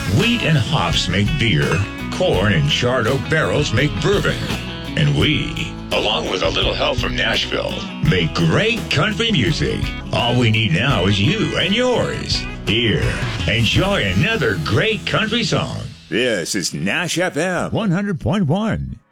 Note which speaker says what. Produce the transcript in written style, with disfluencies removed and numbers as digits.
Speaker 1: Wheat and hops make beer. Corn and charred oak barrels make bourbon. And we, along with a little help from Nashville, make great country music. All we need now is you and yours. Here, enjoy another great country song. This is Nash FM 100.1.